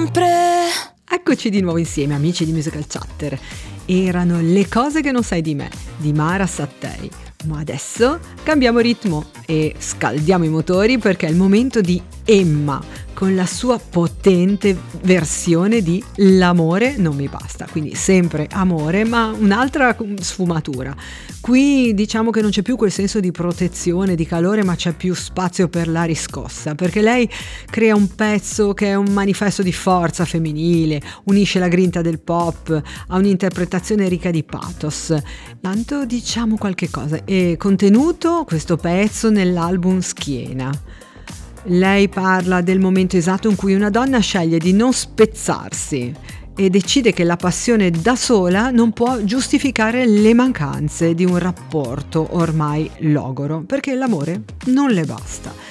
sempre. Eccoci di nuovo insieme, amici di Musical Chatter. Erano Le cose che non sai di me, di Mara Sattei. Ma adesso cambiamo ritmo e scaldiamo i motori perché è il momento di Emma con la sua potente versione di L'amore non mi basta, quindi sempre amore ma un'altra sfumatura. Qui diciamo che non c'è più quel senso di protezione, di calore, ma c'è più spazio per la riscossa, perché lei crea un pezzo che è un manifesto di forza femminile, unisce la grinta del pop a un'interpretazione ricca di pathos. Tanto diciamo qualche cosa, è contenuto questo pezzo nell'album Schiena. Lei parla del momento esatto in cui una donna sceglie di non spezzarsi e decide che la passione da sola non può giustificare le mancanze di un rapporto ormai logoro, perché l'amore non le basta.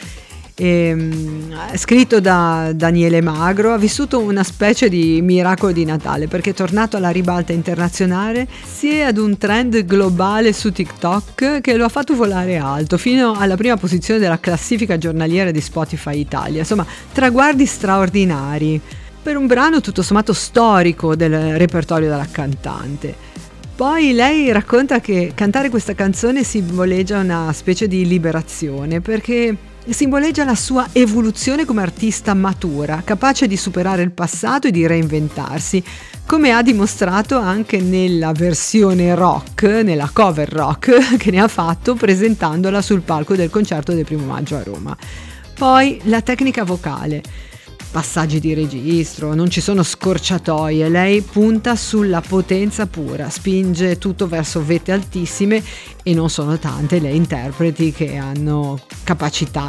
Scritto da Daniele Magro, ha vissuto una specie di miracolo di Natale perché è tornato alla ribalta internazionale sia ad un trend globale su TikTok che lo ha fatto volare alto fino alla prima posizione della classifica giornaliera di Spotify Italia. Insomma, traguardi straordinari per un brano tutto sommato storico del repertorio della cantante. Poi lei racconta che cantare questa canzone simboleggia una specie di liberazione perché simboleggia la sua evoluzione come artista matura, capace di superare il passato e di reinventarsi, come ha dimostrato anche nella versione rock, nella cover rock che ne ha fatto presentandola sul palco del concerto del 1° maggio a Roma. Poi la tecnica vocale. Passaggi di registro, non ci sono scorciatoie, lei punta sulla potenza pura, spinge tutto verso vette altissime e non sono tante le interpreti che hanno capacità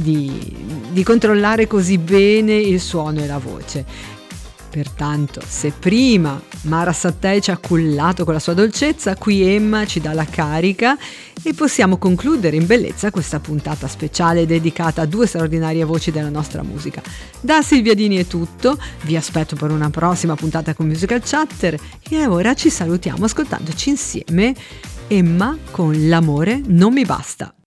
di controllare così bene il suono e la voce. Pertanto, se prima Mara Sattei ci ha cullato con la sua dolcezza, qui Emma ci dà la carica e possiamo concludere in bellezza questa puntata speciale dedicata a due straordinarie voci della nostra musica. Da Silvia Dini è tutto, vi aspetto per una prossima puntata con Musical Chatter e ora ci salutiamo ascoltandoci insieme Emma con L'amore non mi basta.